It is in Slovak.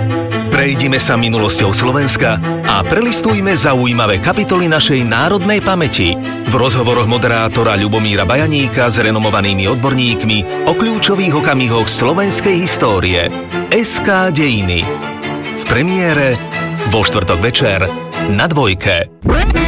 Prejdime sa minulosťou Slovenska a prelistujme zaujímavé kapitoly našej národnej pamäti v rozhovoroch moderátora Ľubomíra Bajaníka s renomovanými odborníkmi o kľúčových okamihoch slovenskej histórie. SK Dejiny. V premiére vo štvrtok večer na Dvojke.